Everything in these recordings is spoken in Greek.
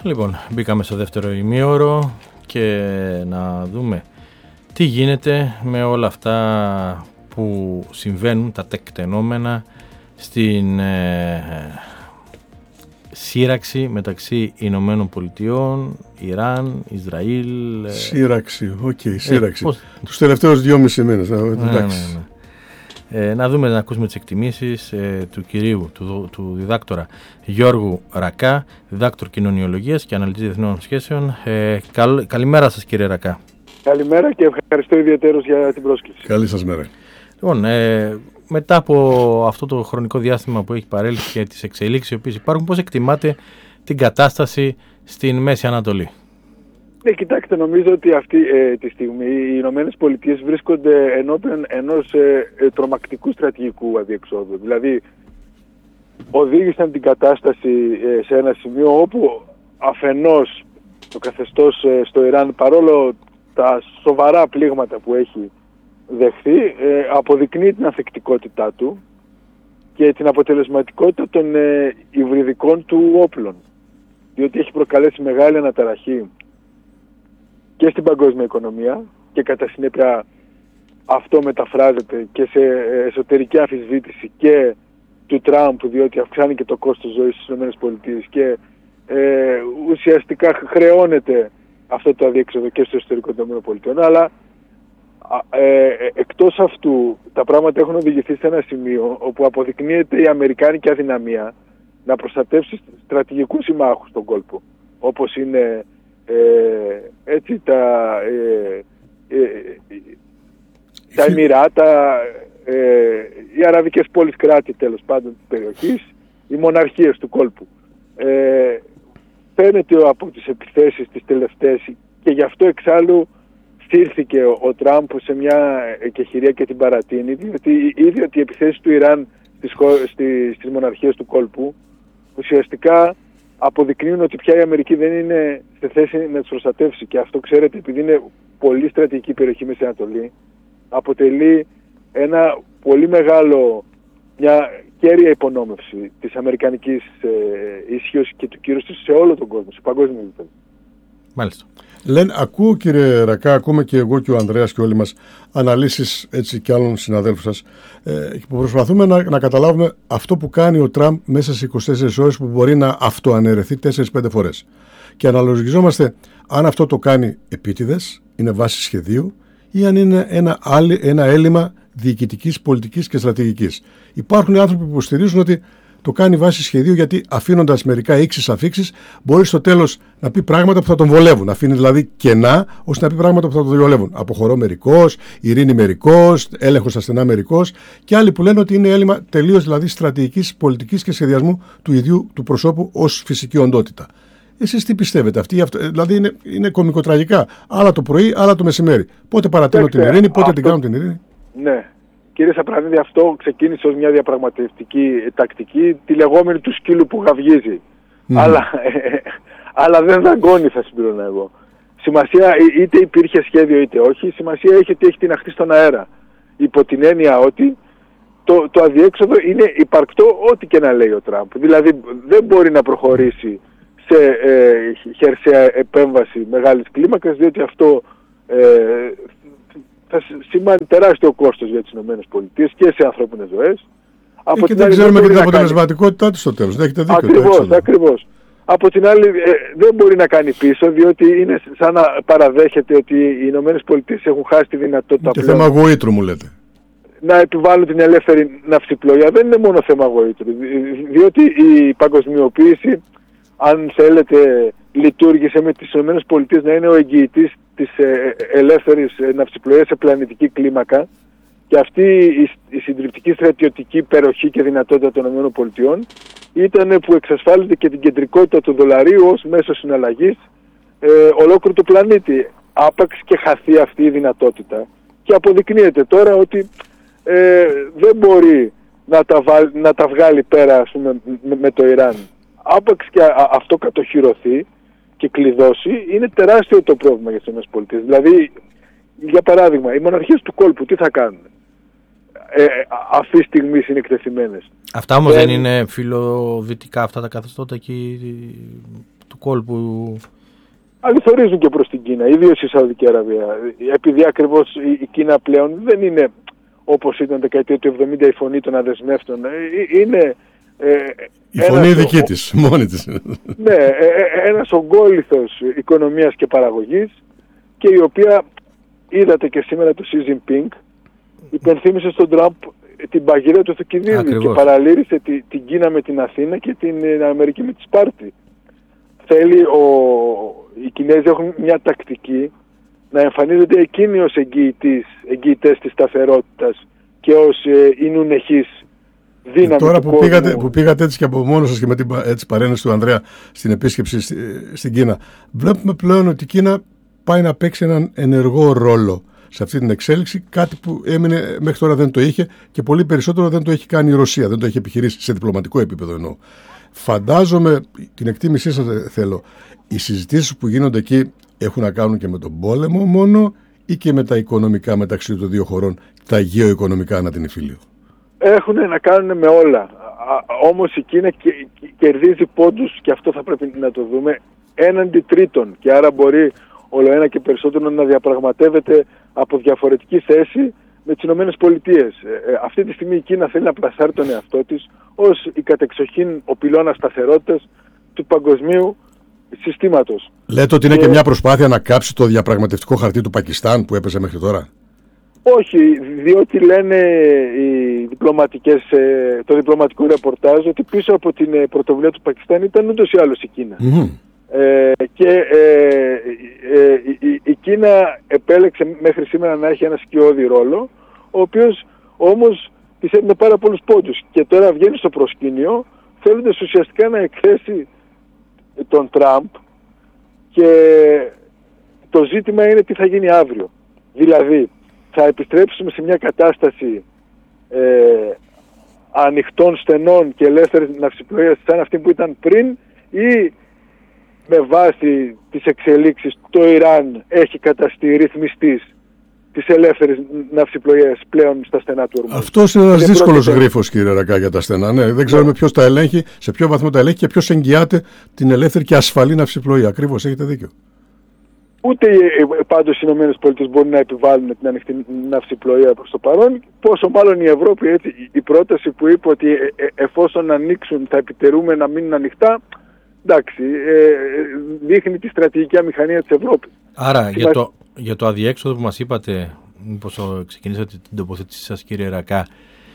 Λοιπόν, μπήκαμε στο δεύτερο ημίωρο και να δούμε τι γίνεται με όλα αυτά που συμβαίνουν, τα τεκτενόμενα στην σύραξη μεταξύ Ηνωμένων Πολιτειών, Ιράν, Ισραήλ. Σύραξη, σύραξη. Τους τελευταίους 2,5 μήνες. Να δούμε, να ακούσουμε τις εκτιμήσεις του κυρίου, του διδάκτορα Γιώργου Ρακά, διδάκτορ κοινωνιολογίας και αναλυτής διεθνών σχέσεων. Καλημέρα σας, κύριε Ρακά. Καλημέρα και ευχαριστώ ιδιαίτερως για την πρόσκληση. Καλή σας μέρα. Λοιπόν, μετά από αυτό το χρονικό διάστημα που έχει παρέλθει και τις εξελίξεις οι οποίες υπάρχουν, πώς εκτιμάτε την κατάσταση στην Μέση Ανατολή? Κοιτάξτε, νομίζω ότι αυτή τη στιγμή οι Ηνωμένες Πολιτείες βρίσκονται ενώπιον ενός τρομακτικού στρατηγικού αδιεξόδου. Δηλαδή, οδήγησαν την κατάσταση σε ένα σημείο όπου αφενός το καθεστώς στο Ιράν, παρόλο τα σοβαρά πλήγματα που έχει δεχθεί, αποδεικνύει την ανθεκτικότητά του και την αποτελεσματικότητα των υβριδικών του όπλων, διότι έχει προκαλέσει μεγάλη αναταραχή και στην παγκόσμια οικονομία και κατά συνέπεια αυτό μεταφράζεται και σε εσωτερική αμφισβήτηση και του Τραμπ, διότι αυξάνει και το κόστος ζωής στις ΗΠΑ και ουσιαστικά χρεώνεται αυτό το αδιέξοδο και στο εσωτερικό των ΗΠΑ. Αλλά εκτός αυτού τα πράγματα έχουν οδηγηθεί σε ένα σημείο όπου αποδεικνύεται η αμερικάνικη αδυναμία να προστατεύσει στρατηγικούς συμμάχους στον κόλπο, όπως είναι τα Εμιράτα, οι αραβικές πόλεις κράτη τέλος πάντων της περιοχής, οι μοναρχίες του κόλπου. Φαίνεται από τις επιθέσεις τις τελευταίες και γι' αυτό εξάλλου στήρθηκε ο Τραμπ σε μια εκεχηρία και την παρατείνει, διότι είδε ότι οι επιθέσεις του Ιράν στις μοναρχίες του κόλπου ουσιαστικά αποδεικνύουν ότι πια η Αμερική δεν είναι στη θέση να τους προστατεύσει. Και αυτό, ξέρετε, επειδή είναι πολύ στρατηγική περιοχή Μέση Ανατολή, αποτελεί ένα πολύ μεγάλο, μια κέρια υπονόμευση της αμερικανικής ισχύως και του κύρους της σε όλο τον κόσμο, σε παγκόσμιο επίπεδο. Μάλιστα. Ακούω, κύριε Ρακά, ακούμε και εγώ και ο Ανδρέας και όλοι μας αναλύσεις έτσι και άλλων συναδέλφων σας, που προσπαθούμε να καταλάβουμε αυτό που κάνει ο Τραμπ μέσα σε 24 ώρες, που μπορεί να αυτοαναιρεθεί 4-5 φορές. Και αναλογιζόμαστε αν αυτό το κάνει επίτηδες, είναι βάση σχεδίου, ή αν είναι ένα έλλειμμα διοικητικής, πολιτικής και στρατηγικής. Υπάρχουν άνθρωποι που υποστηρίζουν ότι το κάνει βάση σχεδίου, γιατί αφήνοντας μερικά ίξεις αφίξεις μπορεί στο τέλος να πει πράγματα που θα τον βολεύουν. Αφήνει δηλαδή κενά ώστε να πει πράγματα που θα τον βολεύουν. Αποχωρώ μερικώς, ειρήνη μερικώς, έλεγχος ασθενά μερικώς, και άλλοι που λένε ότι είναι έλλειμμα τελείως δηλαδή στρατηγικής, πολιτικής και σχεδιασμού του ίδιου του προσώπου ως φυσική οντότητα. Εσείς τι πιστεύετε? Δηλαδή είναι κωμικοτραγικά. Άλλα το πρωί, άλλα το μεσημέρι. Πότε παρατείνω την ειρήνη, πότε την κάνω την ειρήνη. Ναι. Κύριε Σαπρανίδη, αυτό ξεκίνησε ως μια διαπραγματευτική τακτική, τη λεγόμενη του σκύλου που γαυγίζει. Αλλά δεν δαγκώνει, θα συμπληρώνω εγώ. Σημασία, είτε υπήρχε σχέδιο είτε όχι, σημασία έχει ότι έχει την αχτή στον αέρα. Υπό την έννοια ότι το αδιέξοδο είναι υπαρκτό, ό,τι και να λέει ο Τραμπ. Δηλαδή δεν μπορεί να προχωρήσει σε χερσαία επέμβαση μεγάλης κλίμακας, διότι αυτό θα σημαίνει τεράστιο κόστος για τις ΗΠΑ και σε ανθρώπινες ζωές. Και δεν ξέρουμε και την αποτελεσματικότητά του στο τέλος. Δεν έχετε δίκιο. Ακριβώς. Από την άλλη δεν μπορεί να κάνει πίσω, διότι είναι σαν να παραδέχεται ότι οι ΗΠΑ έχουν χάσει τη δυνατότητα και θέμα γοήτρου, μου λέτε, να επιβάλλουν την ελεύθερη ναυσιπλοεία. Δεν είναι μόνο θέμα γοήτρου, διότι η παγκοσμιοποίηση, αν θέλετε, λειτουργήσε με τις ΗΠΑ να είναι ο εγγυητής της ελεύθερης ναυσιπλοείας σε πλανητική κλίμακα, και αυτή η συντριπτική στρατιωτική υπεροχή και δυνατότητα των ΗΠΑ ήταν που εξασφάλιζε και την κεντρικότητα του δολαρίου ως μέσο συναλλαγής ολόκληρου του πλανήτη. Άπαξ και χαθεί αυτή η δυνατότητα, και αποδεικνύεται τώρα ότι δεν μπορεί να τα βγάλει πέρα, ας πούμε, με το Ιράν. Άπαξ και αυτό κατοχυρωθεί και κλειδώσει, είναι τεράστιο το πρόβλημα για τις ΗΠΑ. Δηλαδή, για παράδειγμα, οι μοναρχίες του κόλπου τι θα κάνουν? Αυτή τη στιγμή είναι εκτεθειμένες. Αυτά όμως δεν είναι φιλοδυτικά αυτά τα καθεστώτα εκεί του κόλπου. Αληθορίζουν και προς την Κίνα, ιδίως η Σαουδική Αραβία. Επειδή ακριβώς η Κίνα πλέον δεν είναι όπως ήταν δεκαετία του 70 η φωνή των αδεσμεύτων. Είναι η φωνή δική της, μόνη της. Ναι, ένας ογκόληθος οικονομίας και παραγωγής, και η οποία, είδατε και σήμερα το Xi Jinping, υπενθύμησε στον Τραμπ την παγίδα του Θουκυδίδη και παραλήρησε την Κίνα με την Αθήνα και την Αμερική με τη Σπάρτη. Οι Κινέζοι έχουν μια τακτική να εμφανίζονται εκείνοι ως εγγυητές της σταθερότητας και ως εινουνεχείς δύναμη. Τώρα που πήγατε έτσι και από μόνος σας και με την παρένεση του Ανδρέα στην επίσκεψη στην Κίνα, βλέπουμε πλέον ότι η Κίνα πάει να παίξει έναν ενεργό ρόλο σε αυτή την εξέλιξη, κάτι που έμεινε μέχρι τώρα δεν το είχε, και πολύ περισσότερο δεν το έχει κάνει η Ρωσία, δεν το έχει επιχειρήσει σε διπλωματικό επίπεδο εννοώ. Φαντάζομαι, την εκτίμησή σας θέλω, οι συζητήσεις που γίνονται εκεί έχουν να κάνουν και με τον πόλεμο μόνο ή και με τα οικονομικά μεταξύ των δύο χωρών, τα γεωοικονομικά ανά την Ιφίλιο? Έχουν να κάνουν με όλα. Όμως η Κίνα κερδίζει πόντους, και αυτό θα πρέπει να το δούμε, έναντι τρίτων, και άρα μπορεί όλο ένα και περισσότερο να διαπραγματεύεται από διαφορετική θέση με τις Ηνωμένες Πολιτείες. Αυτή τη στιγμή η Κίνα θέλει να πλασάρει τον εαυτό της ως η κατεξοχήν ο πυλώνας σταθερότητας του παγκοσμίου συστήματος. Λέτε ότι είναι και μια προσπάθεια να κάψει το διαπραγματευτικό χαρτί του Πακιστάν που έπαιζε μέχρι τώρα? Όχι, διότι λένε το διπλωματικό ρεπορτάζ ότι πίσω από την πρωτοβουλία του Πακιστάν ήταν ούτως ή άλλως η Κίνα. Η Κίνα επέλεξε μέχρι σήμερα να έχει ένα σκιώδη ρόλο, ο οποίος όμως της έδινε πάρα πολλούς πόντους, και τώρα βγαίνει στο προσκήνιο θέλοντας ουσιαστικά να εκθέσει τον Τραμπ, και το ζήτημα είναι τι θα γίνει αύριο. Δηλαδή, θα επιστρέψουμε σε μια κατάσταση ανοιχτών στενών και ελεύθερης ναυσιπλοείας σαν αυτή που ήταν πριν, ή με βάση τις εξελίξεις το Ιράν έχει καταστεί ρυθμιστής της ελεύθερης ναυσιπλοείας πλέον στα στενά του Ορμούζ? Αυτός είναι ένας δύσκολος γρίφος, κύριε Ρακά, για τα στενά. Ναι, δεν ξέρουμε ποιος τα ελέγχει, σε ποιο βαθμό τα ελέγχει και ποιος εγγυάται την ελεύθερη και ασφαλή ναυσιπλοεία. Ακριβώς, έχετε δίκιο. Ούτε πάντως οι Ηνωμένες Πολιτείες μπορούν να επιβάλλουν την ανοιχτή ναυσιπλοεία προς το παρόν, πόσο μάλλον η Ευρώπη. Έτσι, η πρόταση που είπε ότι εφόσον ανοίξουν θα επιτερούμε να μείνουν ανοιχτά, εντάξει, δείχνει τη στρατηγική αμηχανία της Ευρώπης. Άρα για το αδιέξοδο που μας είπατε, μήπως ξεκινήσατε την τοποθέτησή σας, κύριε Ρακά,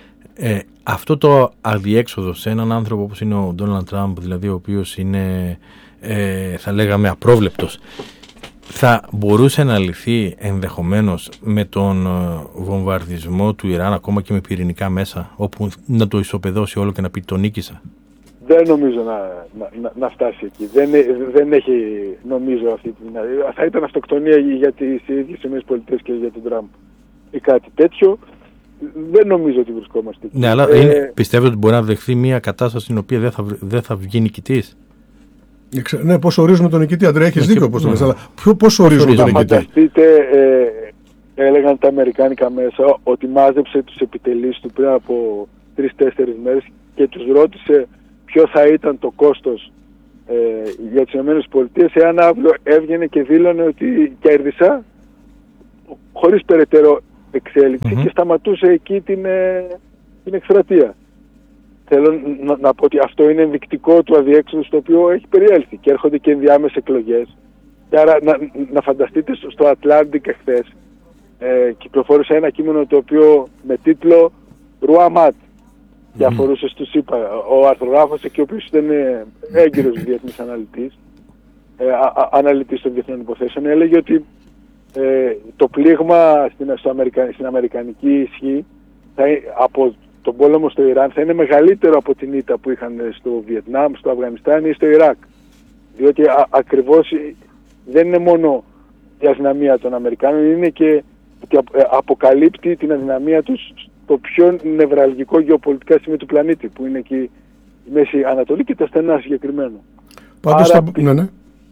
αυτό το αδιέξοδο σε έναν άνθρωπο όπως είναι ο Ντόναλντ Τραμπ, δηλαδή ο οποίος είναι θα λέγαμε απρόβλεπτος, θα μπορούσε να λυθεί ενδεχομένως με τον βομβαρδισμό του Ιράν, ακόμα και με πυρηνικά μέσα, όπου να το ισοπεδώσει όλο και να πει το νίκησα? Δεν νομίζω να φτάσει εκεί. Δεν έχει, νομίζω, αυτή τη δυνατότητα. Θα ήταν αυτοκτονία για τις ίδιες ΗΠΑ και για τον Τραμπ ή κάτι τέτοιο. Δεν νομίζω ότι βρισκόμαστε εκεί. Ναι, αλλά πιστεύετε ότι μπορεί να δεχθεί μια κατάσταση στην οποία δεν θα βγει νικητής? Ναι, πώς ορίζουμε τον νικητή, Αντρέα, έχεις δίκιο πώς το λες, αλλά πώς ορίζουμε τον νικητή? Φανταστείτε, έλεγαν τα αμερικάνικα μέσα ότι μάζεψε τους επιτελείς του πριν από 3-4 μέρες και τους ρώτησε ποιο θα ήταν το κόστος για τις ΗΠΑ εάν αύριο έβγαινε και δήλωνε ότι κέρδισα χωρίς περαιτέρω εξέλιξη και σταματούσε εκεί την εκστρατεία. Θέλω να πω ότι αυτό είναι ενδεικτικό του αδιέξοδου στο οποίο έχει περιέλθει, και έρχονται και ενδιάμεσες εκλογές. Και άρα να φανταστείτε, στο Ατλάντικ εχθές κυκλοφόρησε ένα κείμενο το οποίο με τίτλο «Ρουαμάτ» και αφορούσε στους ΣΥΠΑ. Ο αρθρογράφος εκεί, ο οποίος ήταν έγκυρος διεθνής αναλυτής των διεθνών υποθέσεων, έλεγε ότι το πλήγμα στην αμερικανική ισχύ από τον πόλεμο στο Ιράν θα είναι μεγαλύτερο από την ήττα που είχαν στο Βιετνάμ, στο Αφγανιστάν ή στο Ιράκ. Διότι ακριβώς δεν είναι μόνο η αδυναμία των Αμερικάνων, είναι και ότι αποκαλύπτει την αδυναμία τους στο πιο νευραλγικό γεωπολιτικά σημείο του πλανήτη, που είναι εκεί η Μέση Ανατολή και τα στενά συγκεκριμένα. Πάντως ναι.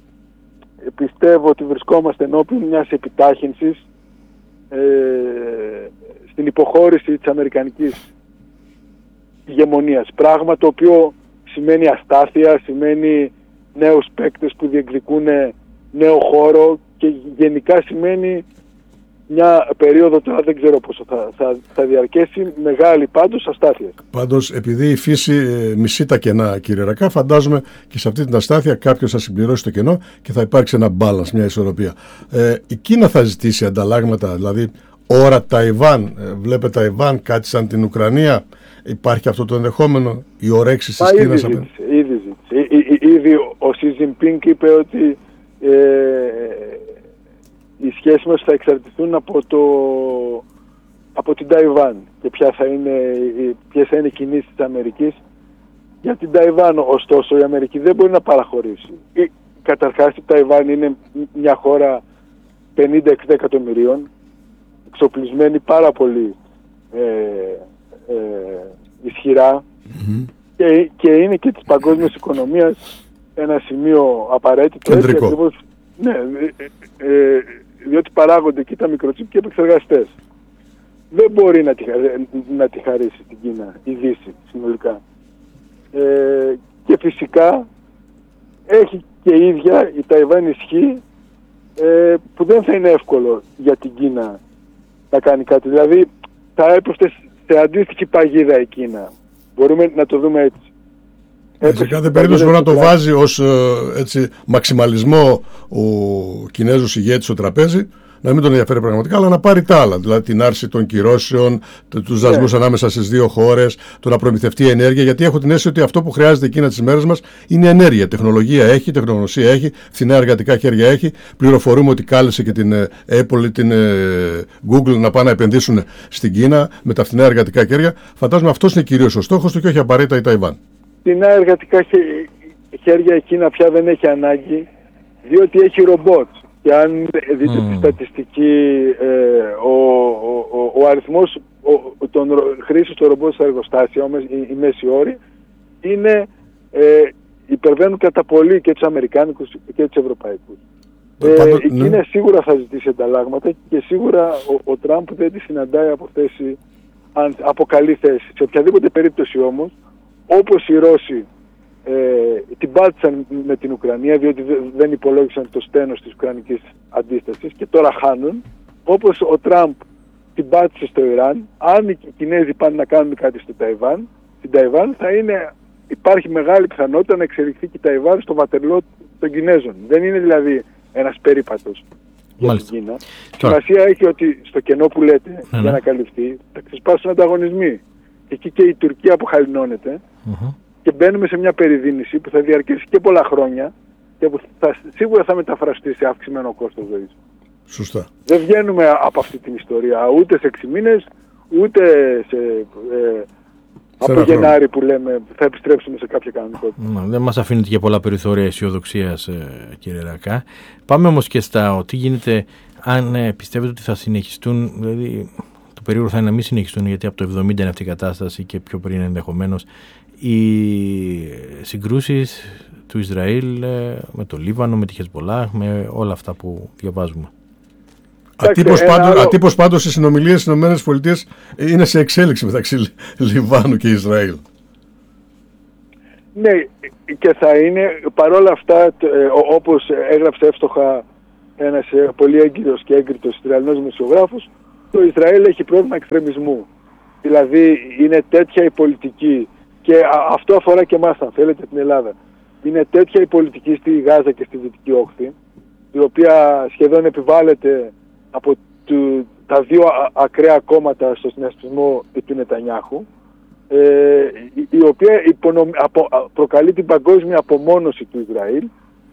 Πιστεύω ότι βρισκόμαστε ενώπιον μιας επιτάχυνσης στην υποχώρηση της αμερικανικής ηγεμονίας. Πράγμα το οποίο σημαίνει αστάθεια, σημαίνει νέους παίκτες που διεκδικούν νέο χώρο και γενικά σημαίνει μια περίοδο, τώρα δεν ξέρω πόσο θα διαρκέσει, μεγάλη πάντως αστάθεια. Πάντως, επειδή η φύση μισεί τα κενά, κύριε Ρακά, φαντάζομαι και σε αυτή την αστάθεια κάποιος θα συμπληρώσει το κενό και θα υπάρξει ένα balance, μια ισορροπία. Η Κίνα θα ζητήσει ανταλλάγματα, δηλαδή ώρα Ταϊβάν, βλέπετε Ταϊβάν κάτι σαν την Ουκρανία, υπάρχει αυτό το ενδεχόμενο, οι ορέξεις της Κίνας? Ήδη ο Σι Τζινπίνγκ είπε ότι οι σχέσεις μας θα εξαρτηθούν από την Ταϊβάν και ποιες θα είναι οι κινήσεις της Αμερικής για την Ταϊβάν. Ωστόσο η Αμερική δεν μπορεί να παραχωρήσει. Καταρχάς η Ταϊβάν είναι μια χώρα 50-60 εκατομμυρίων, εξοπλισμένη πάρα πολύ ισχυρά και είναι και της παγκόσμιας οικονομίας ένα σημείο απαραίτητο. Κεντρικό. Ναι, διότι παράγονται εκεί τα μικροτσίπ και επεξεργαστές. Δεν μπορεί να τη χαρίσει την Κίνα η Δύση συνολικά. Και φυσικά έχει και η ίδια η Ταϊβάν ισχύ που δεν θα είναι εύκολο για την Κίνα να κάνει κάτι. Δηλαδή θα έπρεπε σε αντίστοιχη παγίδα η Κίνα. Μπορούμε να το δούμε έτσι. Σε κάθε περίπτωση μπορεί να το βάζει ως μαξιμαλισμό ο Κινέζος ηγέτης στο τραπέζι, να μην τον ενδιαφέρει πραγματικά, αλλά να πάρει τα άλλα. Δηλαδή την άρση των κυρώσεων, τους δασμούς ανάμεσα στις δύο χώρες, το να προμηθευτεί ενέργεια. Γιατί έχω την αίσθηση ότι αυτό που χρειάζεται εκείνα τις ημέρες μας είναι ενέργεια. Τεχνολογία έχει, τεχνογνωσία έχει, φθηνά εργατικά χέρια έχει. Πληροφορούμε ότι κάλεσε και την Apple, την Google να πάνε να επενδύσουν στην Κίνα με τα φθηνά εργατικά χέρια. Φαντάζομαι αυτός είναι κυρίως ο στόχος του και όχι απαραίτητα η Ταϊβάν. Φθηνά εργατικά χέρια η Κίνα πια δεν έχει ανάγκη, διότι έχει ρομπότ. Και αν δείτε τη στατιστική, ο αριθμός των χρήσεων του ρομπότ στα εργοστάσια, οι μέση όροι, υπερβαίνουν κατά πολύ και τους Αμερικάνικους και τους Ευρωπαϊκούς. Η Κίνα σίγουρα θα ζητήσει ανταλλάγματα και σίγουρα ο Τραμπ δεν τη συναντάει από καλή θέση. Σε οποιαδήποτε περίπτωση όμως, όπως οι Ρώσοι την πάτησαν με την Ουκρανία, διότι δεν υπολόγισαν το στένος της Ουκρανικής αντίστασης και τώρα χάνουν, όπως ο Τραμπ την πάτησε στο Ιράν, αν οι Κινέζοι πάνε να κάνουν κάτι στην Ταϊβάν υπάρχει μεγάλη πιθανότητα να εξελιχθεί και η Ταϊβάν στο βατερλό των Κινέζων. Δεν είναι δηλαδή ένας περίπατος για την Κίνα. Σημασία έχει ότι στο κενό που λέτε για να καλυφθεί θα ξεσπάσουν ανταγωνισμοί. Εκεί και η Τουρκία αποχαλινώνεται και μπαίνουμε σε μια περιδίνηση που θα διαρκέσει και πολλά χρόνια και που σίγουρα θα μεταφραστεί σε αυξημένο κόστος ζωής. Σωστά. Δεν βγαίνουμε από αυτή την ιστορία ούτε σε 6 μήνες, ούτε από Γενάρη που λέμε θα επιστρέψουμε σε κάποια κανονικότητα. Δεν μας αφήνετε και πολλά περιθώρια αισιοδοξίας, κύριε Ρακά. Πάμε όμως και στα τι γίνεται αν πιστεύετε ότι θα συνεχιστούν, δηλαδή το περίεργο θα είναι να μην συνεχιστούν, γιατί από το 70 είναι αυτή η κατάσταση και πιο πριν ενδεχομένως, οι συγκρούσεις του Ισραήλ με το Λίβανο, με τη Χεσμπολάχ, με όλα αυτά που διαβάζουμε. Ατύπως πάντως οι συνομιλίες στις ΗΠΑ είναι σε εξέλιξη μεταξύ Λιβάνου και Ισραήλ. Ναι, και θα είναι παρόλα αυτά, όπως έγραψε εύστοχα ένας πολύ έγκυρος και έγκριτος Ισραηλινός δημοσιογράφος, το Ισραήλ έχει πρόβλημα εξτρεμισμού. Δηλαδή είναι τέτοια η πολιτική, και αυτό αφορά και εμάς αν θέλετε την Ελλάδα, είναι τέτοια η πολιτική στη Γάζα και στη Δυτική Όχθη, η οποία σχεδόν επιβάλλεται από τα δύο ακραία κόμματα στο συνασπισμό του Νετανιάχου, η οποία προκαλεί την παγκόσμια απομόνωση του Ισραήλ,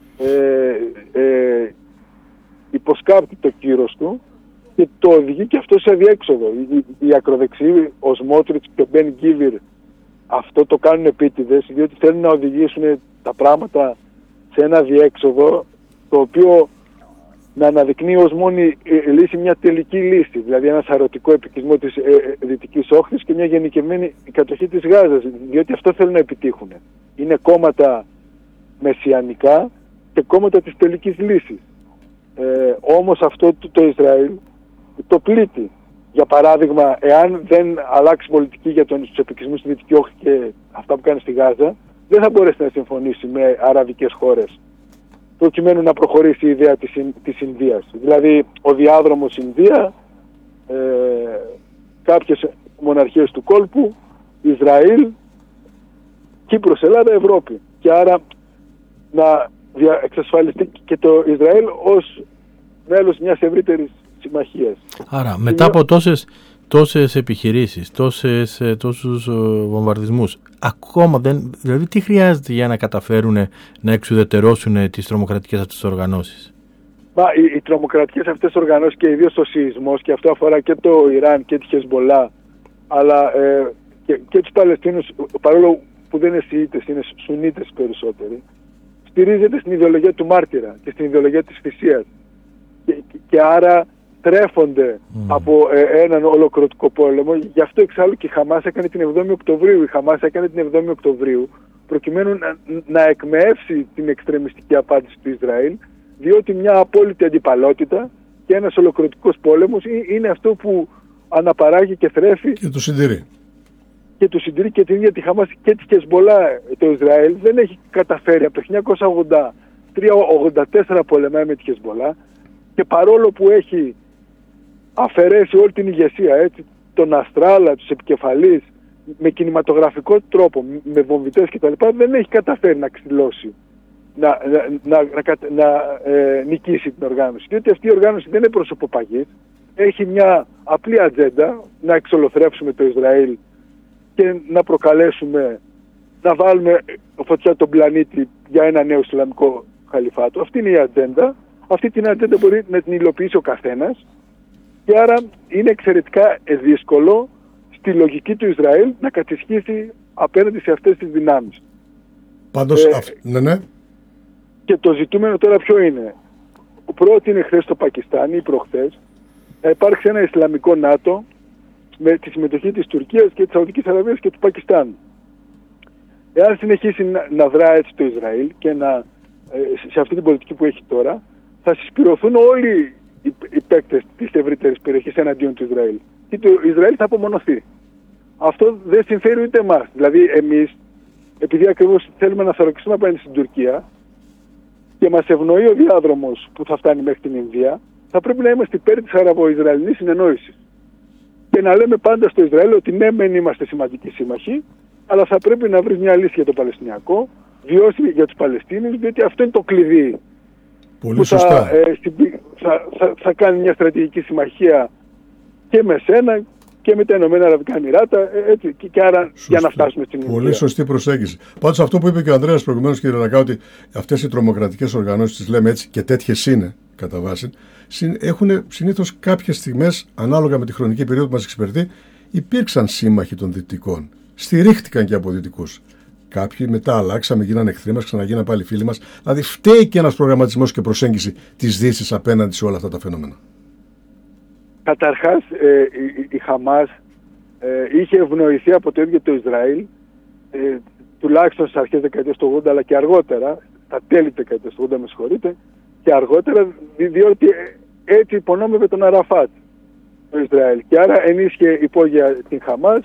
υποσκάπτει το κύρος του και το οδηγεί και αυτό σε αδιέξοδο. Οι ακροδεξιοί, ο Σμότριτς και ο Μπεν Γκίβιρ, αυτό το κάνουν επίτηδες, διότι θέλουν να οδηγήσουν τα πράγματα σε ένα αδιέξοδο, το οποίο να αναδεικνύει ως μόνη λύση μια τελική λύση, δηλαδή ένα σαρωτικό επικισμό της Δυτικής Όχθης και μια γενικευμένη κατοχή της Γάζας, διότι αυτό θέλουν να επιτύχουν. Είναι κόμματα μεσιανικά και κόμματα της τελικής λύσης. Όμως αυτό το Ισραήλ το πλήττει. Για παράδειγμα, εάν δεν αλλάξει πολιτική για τους επικισμούς στη Δυτική Όχθη και αυτά που κάνει στη Γάζα, δεν θα μπορέσει να συμφωνήσει με αραβικές χώρες προκειμένου να προχωρήσει η ιδέα της Ινδίας. Δηλαδή ο διάδρομος Ινδία, κάποιες μοναρχίες του κόλπου, Ισραήλ, Κύπρος, Ελλάδα, Ευρώπη. Και άρα να εξασφαλιστεί και το Ισραήλ ως μέλος μιας ευρύτερης συμμαχίας. Άρα μετά από τόσες επιχειρήσεις, τόσους βομβαρδισμούς, ακόμα δηλαδή τι χρειάζεται για να καταφέρουν να εξουδετερώσουν τις τρομοκρατικές αυτές οργανώσεις? Οι τρομοκρατικές αυτές οργανώσεις και ιδίως ο σεισμός, και αυτό αφορά και το Ιράν και τη Χεσμολά, αλλά και τους Παλαιστίνους, παρόλο που δεν είναι Σιήτες, είναι Σουνίτες περισσότεροι, στηρίζεται στην ιδεολογία του μάρτυρα και στην ιδεολογία της θυσίας. Και άρα τρέφονται από έναν ολοκληρωτικό πόλεμο. Γι' αυτό εξάλλου και η Χαμάς έκανε την 7η Οκτωβρίου. Η Χαμάς έκανε την 7η Οκτωβρίου προκειμένου να εκμεεύσει την εξτρεμιστική απάντηση του Ισραήλ, διότι μια απόλυτη αντιπαλότητα και ένας ολοκληρωτικός πόλεμος είναι αυτό που αναπαράγει και θρέφει και το συντηρεί. Και του συντηρεί και την ίδια τη Χαμάς και τη Χεσμολά. Το Ισραήλ δεν έχει καταφέρει από το 1983-84 πολεμάει με τη Χεσμολά, και παρόλο που έχει αφαιρέσει όλη την ηγεσία, έτσι, τον Αστράλα, τους επικεφαλείς, με τρόπο, με βομβιτές κτλ., δεν έχει καταφέρει να ξυλώσει, να νικήσει την οργάνωση. Διότι αυτή η οργάνωση δεν είναι προσωποπαγής, έχει μια απλή ατζέντα, να εξολοθρεύσουμε το Ισραήλ και να προκαλέσουμε, να βάλουμε φωτιά τον πλανήτη για ένα νέο Ισλαμικό χαλιφάτο. Αυτή είναι η ατζέντα. Αυτή την ατζέντα μπορεί να την υλοποιήσει ο καθένας, και άρα είναι εξαιρετικά δύσκολο στη λογική του Ισραήλ να κατησχίσει απέναντι σε αυτές τις δυνάμεις. Πάντως, ναι. Και το ζητούμενο τώρα ποιο είναι? Πρώτη είναι χθες στο Πακιστάν ή προχθές να υπάρξει ένα Ισλαμικό ΝΑΤΟ με τη συμμετοχή της Τουρκίας και της Σαουδικής Αραβίας και του Πακιστάν. Εάν συνεχίσει να δράει έτσι το Ισραήλ και σε αυτή την πολιτική που έχει τώρα, θα συσπηρωθούν όλοι οι παίκτες της ευρύτερης περιοχής εναντίον του Ισραήλ. Και το Ισραήλ θα απομονωθεί. Αυτό δεν συμφέρει ούτε εμάς. Δηλαδή εμείς, επειδή ακριβώς θέλουμε να θωρακιστούμε απέναντι στην Τουρκία και μας ευνοεί ο διάδρομος που θα φτάνει μέχρι την Ινδία, θα πρέπει να είμαστε υπέρ της αραβο-ισραηλινής συνεννόησης. Και να λέμε πάντα στο Ισραήλ ότι ναι, μεν είμαστε σημαντικοί σύμμαχοι, αλλά θα πρέπει να βρει μια λύση για το Παλαιστινιακό, βιώσιμη για τους Παλαιστίνους, διότι αυτό είναι το κλειδί. Πολύ σωστά. Θα κάνει μια στρατηγική συμμαχία και με σένα και με τα Ηνωμένα Αραβικά Εμιράτα, έτσι, και άρα σωστή. Για να φτάσουμε στην Ινδία. Πολύ σωστή προσέγγιση. Πάντως αυτό που είπε και ο Ανδρέας προηγουμένως, κύριε Ρακά, ότι αυτές οι τρομοκρατικές οργανώσεις, τις λέμε έτσι, και τέτοιες είναι κατά βάση, έχουν συνήθως κάποιες στιγμές, ανάλογα με τη χρονική περίοδο που μας εξυπηρετεί, υπήρξαν σύμμαχοι των Δυτικών. Στηρίχτηκαν και από Δυτικούς. Κάποιοι μετά αλλάξαμε, γίνανε εχθροί μας, ξαναγίνανε πάλι φίλοι μας. Δηλαδή φταίει και ένας προγραμματισμός και προσέγγιση της Δύσης απέναντι σε όλα αυτά τα φαινόμενα. Καταρχάς η Χαμάς είχε ευνοηθεί από το ίδιο το Ισραήλ, τουλάχιστον στις αρχές δεκαετίας του 80, αλλά και αργότερα, στα τέλη της δεκαετίας του 80 με συγχωρείτε, και αργότερα, διότι έτσι υπονόμευε τον Αραφάτ το Ισραήλ, και άρα ενίσχυε υπόγεια την Χαμάς,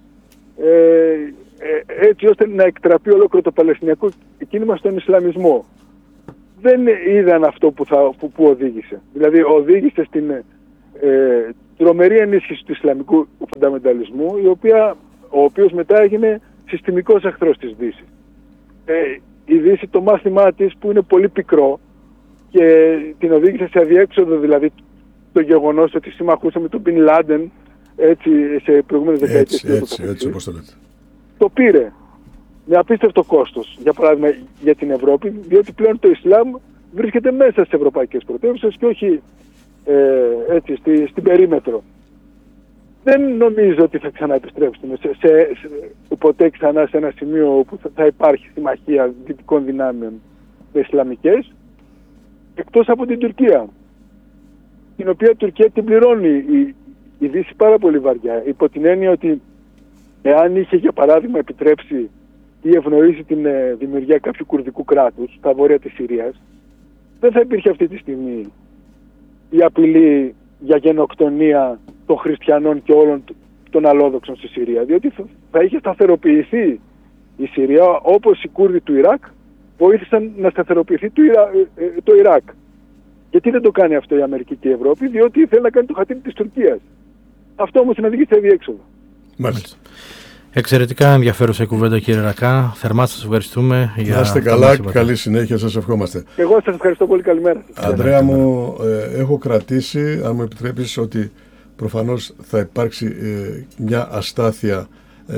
έτσι ώστε να εκτραπεί ολόκληρο το Παλαιστινιακό κίνημα στον Ισλαμισμό. Δεν είδαν αυτό που οδήγησε. Δηλαδή οδήγησε στην τρομερή ενίσχυση του Ισλαμικού φουνταμενταλισμού, ο οποίος μετά έγινε συστημικός εχθρός της Δύσης. Η Δύση, το μάθημά της, που είναι πολύ πικρό και την οδήγησε σε αδιέξοδο, δηλαδή το γεγονός ότι συμμαχούσε με τον Μπιν Λάντεν, έτσι, σε προηγούμενες δεκαετίες. Έτσι όπως το λέτε. Το πήρε με απίστευτο κόστος, για παράδειγμα για την Ευρώπη, διότι πλέον το Ισλάμ βρίσκεται μέσα στις ευρωπαϊκές πρωτεύουσες και όχι έτσι, στην περίμετρο. Δεν νομίζω ότι θα ξαναεπιστρέψουμε ποτέ ξανά σε ένα σημείο όπου θα υπάρχει συμμαχία δυτικών δυνάμεων με Ισλαμικές, εκτός από την Τουρκία, την οποία Τουρκία την πληρώνει η Δύση πάρα πολύ βαριά, υπό την έννοια ότι εάν είχε, για παράδειγμα, επιτρέψει ή ευνοήσει την δημιουργία κάποιου κουρδικού κράτους στα βόρεια της Συρίας, δεν θα υπήρχε αυτή τη στιγμή η απειλή για γενοκτονία των χριστιανών και όλων των αλλόδοξων στη Συρία, διότι θα είχε σταθεροποιηθεί Η Συρία, όπως οι Κούρδοι του Ιράκ, βοήθησαν να σταθεροποιηθεί το Ιράκ. Γιατί δεν το κάνει αυτό η Αμερική και η Ευρώπη? Διότι θέλει να κάνει το χατήρι της Τουρκίας. Αυτό όμως είναι οδηγεί σε διέξοδο. Μάλιστα. Εξαιρετικά ενδιαφέρουσα η κουβέντα, κύριε Ρακά. Θερμά σας ευχαριστούμε. Να είστε καλά, καλή συνέχεια, σας ευχόμαστε. Εγώ σας ευχαριστώ πολύ, καλημέρα. Ανδρέα μου, έχω κρατήσει, αν μου επιτρέπεις, ότι προφανώς θα υπάρξει μια αστάθεια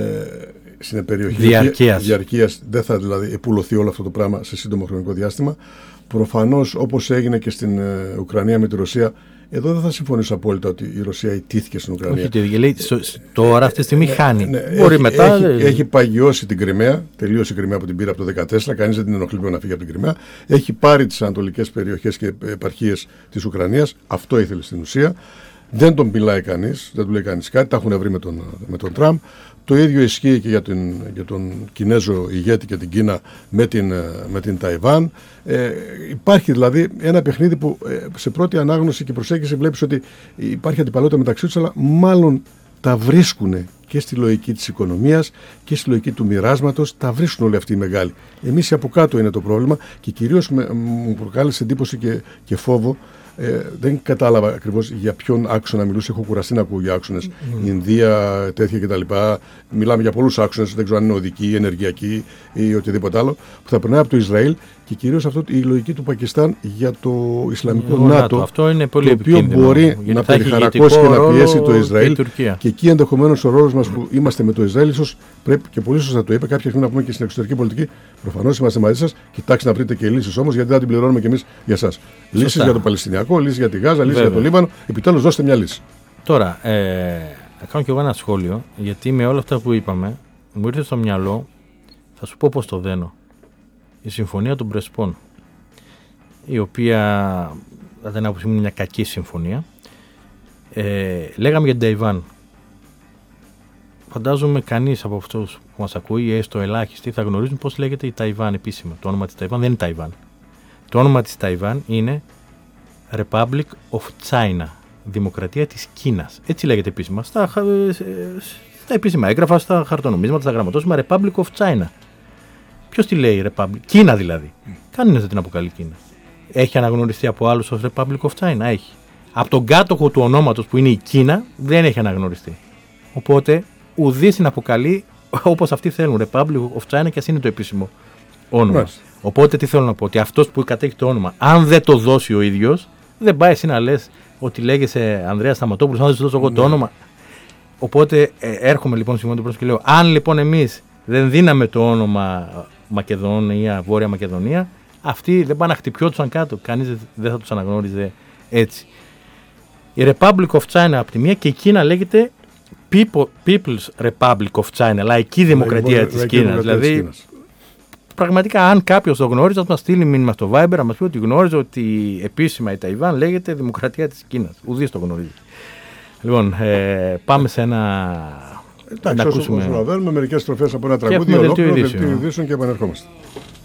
στην περιοχή διαρκείας. Δεν θα δηλαδή επουλωθεί όλο αυτό το πράγμα σε σύντομο χρονικό διάστημα. Προφανώς, όπως έγινε και στην Ουκρανία με τη Ρωσία, εδώ δεν θα συμφωνήσω απόλυτα ότι η Ρωσία ιτήθηκε στην Ουκρανία. Όχι, τώρα αυτή τη στιγμή χάνει. Μπορεί μετά. Έχει παγιώσει την Κριμαία, τελείωσε η Κριμαία που την πήρε από το 2014. Κανείς δεν την ενοχλεί να φύγει από την Κριμαία. Έχει πάρει τις ανατολικές περιοχές και επαρχίες της Ουκρανίας. Αυτό ήθελε στην ουσία. Δεν τον μιλάει κανείς, δεν του λέει κανείς κάτι. Τα έχουν βρει με τον Τραμπ. Το ίδιο ισχύει και για τον Κινέζο ηγέτη και την Κίνα με την Ταϊβάν. Υπάρχει δηλαδή ένα παιχνίδι που σε πρώτη ανάγνωση και προσέγγιση βλέπεις ότι υπάρχει αντιπαλότητα μεταξύ τους, αλλά μάλλον τα βρίσκουν και στη λογική της οικονομίας και στη λογική του μοιράσματος. Τα βρίσκουν όλοι αυτοί οι μεγάλοι. Εμείς από κάτω είναι το πρόβλημα και κυρίως μου προκάλεσε εντύπωση και φόβο. Δεν κατάλαβα ακριβώς για ποιον άξονα μιλούσε. Έχω κουραστεί να ακούω για άξονες. Ινδία, τέτοια κτλ. Μιλάμε για πολλούς άξονες, δεν ξέρω αν είναι οδικοί, ενεργειακοί ή οτιδήποτε άλλο, που θα περνάει από το Ισραήλ και κυρίως η λογική του Πακιστάν για το Ισλαμικό ΝΑΤΟ. Αυτό είναι πολύ το οποίο μπορεί να περιχαρακώσει και να πιέσει το Ισραήλ. Και εκεί ενδεχομένως ο ρόλος μας που είμαστε με το Ισραήλ, ίσως πρέπει και πολύ σωστά το είπε, κάποια στιγμή να πούμε και στην εξωτερική πολιτική. Προφανώς είμαστε μαζί σας. Κοιτάξτε να βρείτε και λύσεις όμως, γιατί δεν την πληρώνουμε κι εμείς για εσάς. Λύσεις για το Παλαιστινιακό, λύσεις για τη Γάζα, λύσεις για το Λίβανο. Επιτέλους, δώστε μια λύση. Τώρα, θα κάνω κι εγώ ένα σχόλιο, γιατί με όλα αυτά που είπαμε, μου ήρθε στο μυαλό, θα σου πω πώς το δένω. Η Συμφωνία των Πρεσπών, η οποία δεν είναι άποψή μου μια κακή συμφωνία. Λέγαμε για την Ταϊβάν. Φαντάζομαι κανείς από αυτούς που μας ακούει, έστω ελάχιστοι, θα γνωρίζουν πώς λέγεται η Ταϊβάν επίσημα. Το όνομα της Ταϊβάν δεν είναι Ταϊβάν. Το όνομα της Ταϊβάν είναι Republic of China, Δημοκρατία της Κίνας. Έτσι λέγεται επίσημα. Στα επίσημα έγγραφα, στα χαρτονομίσματα, στα γραμματόσημα, Republic of China. Ποιος τη λέει Republic? Κίνα δηλαδή. Κανένας δεν την αποκαλεί Κίνα. Έχει αναγνωριστεί από άλλους ως Republic of China? Έχει. Από τον κάτοχο του ονόματος που είναι η Κίνα δεν έχει αναγνωριστεί. Οπότε ουδής την αποκαλεί όπως αυτοί θέλουν. Republic of China και ας είναι το επίσημο όνομα. Right. Οπότε τι θέλω να πω? Ότι αυτός που κατέχει το όνομα, αν δεν το δώσει ο ίδιος, δεν πάει εσύ να λες ότι λέγεσαι Ανδρέας Σταματόπουλος, αν δεν σου δώσω εγώ το όνομα. Οπότε έρχομαι λοιπόν σημείο του πρόσωπου και λέω, αν λοιπόν εμείς δεν δίναμε το όνομα Μακεδονία, Βόρεια Μακεδονία, αυτοί δεν πάνε να χτυπιόντουσαν κάτω. Κανείς δεν θα τους αναγνώριζε έτσι. Η Republic of China από τη μία και η Κίνα λέγεται People's Republic of China, λαϊκή δημοκρατία της Κίνας. Δηλαδή, πραγματικά, αν κάποιος το γνώριζε, θα μας στείλει μήνυμα στο Viber να μας πει ότι γνώριζε ότι επίσημα η Ταϊβάν λέγεται Δημοκρατία της Κίνας. Ουδής το γνωρίζει. Λοιπόν, πάμε σε ένα. Εντάξει, όσο προλαβαίνουμε, μερικές στροφές από ένα τραγούδι ολόκληρο, δελτίο ειδήσεων και επανερχόμαστε.